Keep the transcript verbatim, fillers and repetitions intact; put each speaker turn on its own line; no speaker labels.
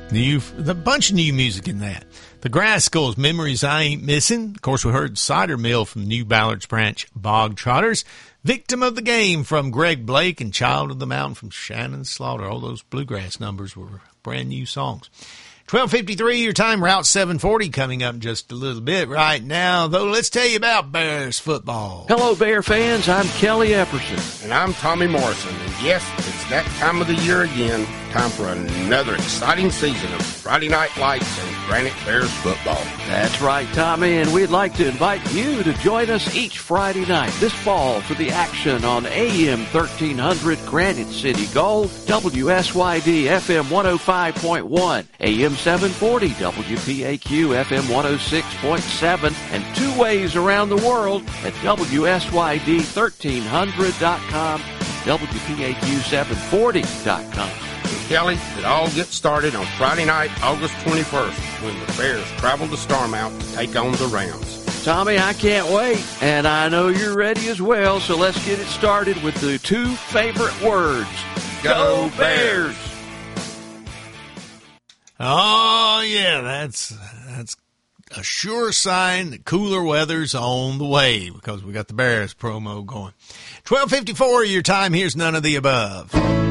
New, a bunch of new music in that. The Grascals, Memories I Ain't Missing. Of course, we heard Cider Mill from the New Ballards Branch Bog Trotters. Victim of the Game from Greg Blake and Child of the Mountain from Shannon Slaughter. All those bluegrass numbers were brand new songs. twelve fifty-three, your time, Route seven forty coming up in just a little bit right now. Though, let's tell you about Bears football.
Hello, Bear fans. I'm Kelly Epperson.
And I'm Tommy Morrison. And yes, it's that time of the year again. Time for another exciting season of Friday Night Lights and Granite Bears football.
That's right, Tommy, and we'd like to invite you to join us each Friday night this fall for the action on A M thirteen hundred Granite City Gold, W S Y D F M one oh five point one, A M seven forty W P A Q F M one oh six point seven, and two ways around the world at W S Y D thirteen hundred dot com, W P A Q seven forty dot com.
And Kelly, it all gets started on Friday night, August twenty-first, when the Bears travel to Starmount to take on the Rams.
Tommy, I can't wait, and I know you're ready as well, so let's get it started with the two favorite words.
Go Bears!
Oh, yeah, that's that's a sure sign that cooler weather's on the way because we got the Bears promo going. twelve fifty-four, your time. Here's none of the above.